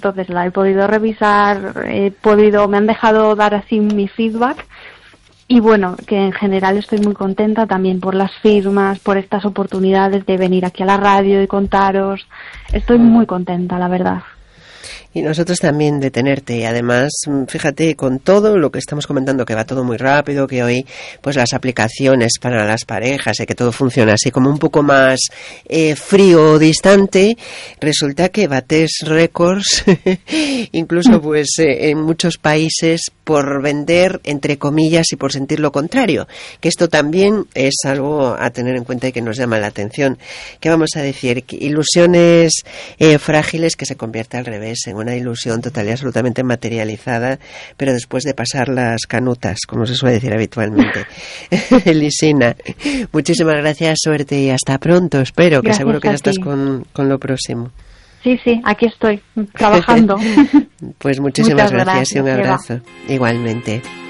entonces la he podido revisar, me han dejado dar así mi feedback. Y bueno, que en general estoy muy contenta también por las firmas, por estas oportunidades de venir aquí a la radio y contaros. Estoy muy contenta, la verdad. Y nosotros también de tenerte. Y además, fíjate, con todo lo que estamos comentando, que va todo muy rápido, que hoy pues las aplicaciones para las parejas y que todo funciona así como un poco más frío o distante, resulta que bates récords, incluso pues en muchos países, por vender, entre comillas, y por sentir lo contrario. Que esto también es algo a tener en cuenta y que nos llama la atención. ¿Qué vamos a decir? Ilusiones frágiles que se convierte al revés en una ilusión total y absolutamente materializada, pero después de pasar las canutas, como se suele decir habitualmente. Elisina, muchísimas gracias, suerte y hasta pronto, espero, que seguro que ya estás con lo próximo. Sí, aquí estoy, trabajando. Pues muchísimas gracias y un abrazo. Igualmente.